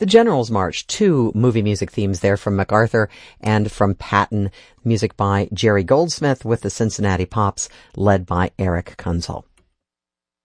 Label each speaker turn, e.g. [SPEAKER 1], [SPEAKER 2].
[SPEAKER 1] The General's March, two movie music themes there from MacArthur and from Patton. Music by Jerry Goldsmith with the Cincinnati Pops, led by Eric Kunzel.